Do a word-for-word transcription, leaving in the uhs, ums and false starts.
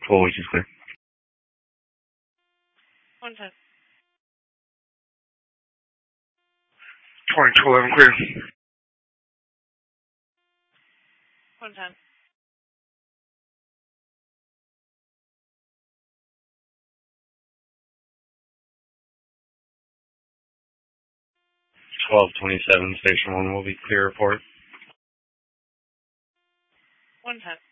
Full, which is clear. one ten. twenty-two eleven clear. one ten. twelve twenty-seven, station one will be clear report. one ten.